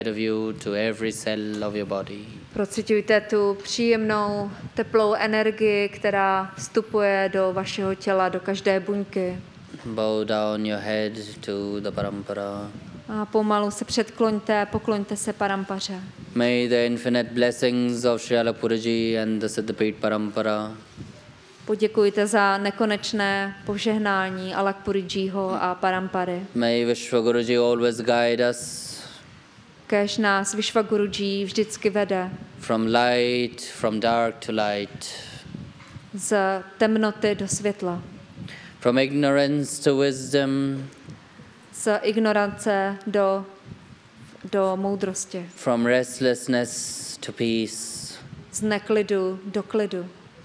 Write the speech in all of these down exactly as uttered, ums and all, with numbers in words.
of you to every cell of your body. Procitujte tu příjemnou teplou energii, která vstupuje do vašeho těla, do každé buňky. Bow down your head to the Parampara. A pomalu se předkloňte, pokloňte se Parampaře. May the infinite blessings of Sri Alapuraji and the Siddhapet Parampara Poděkujte za nekonečné požehnání Alakpurijiho a Parampary. May Vishwaguruji always guide us Kéž nás Vishwaguruji vždycky vede from light, from dark to light, z temnoty do světla, from ignorance to wisdom, z ignorance do, do moudrosti, from restlessness to peace, z neklidu do klidu,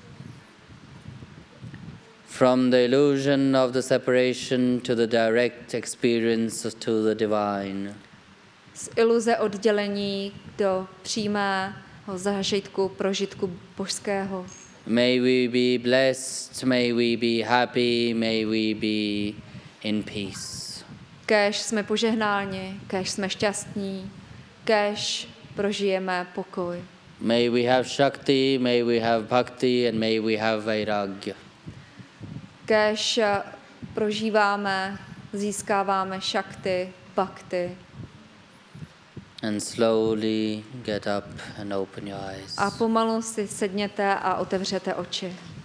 from the illusion of the separation to the direct experience to the divine. z iluze oddělení do přímého zážitku, prožitku božského. May we be blessed, may we be happy, may we be in peace. Kéž jsme požehnáni, kéž jsme šťastní, kéž prožijeme pokoj. May we have Shakti, may we have Bhakti, and may we have Vairagya. Kéž prožíváme, získáváme šakty, bhakti. And slowly get up and open your eyes. A pomalu si sedněte a otevřete oči.